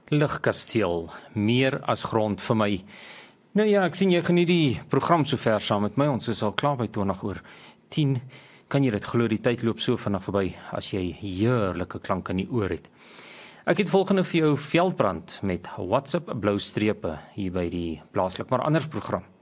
Ligkasteel, meer as grond vir my. Nou ja, ek sien jy geniet die program sover saam met my. Ons is al klaar by 20:10. Kan jy dit glo, die tyd loop so vinnig verby as jy heerlike klank in die oor het. Ek het volgende vir jou Veldbrand met WhatsApp blou strepe hier by die Plaaslik maar anders program.